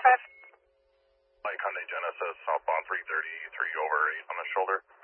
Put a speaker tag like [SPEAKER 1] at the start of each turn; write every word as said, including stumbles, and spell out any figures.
[SPEAKER 1] Mike Hyundai Genesis, southbound three thirty-three over eight on the shoulder.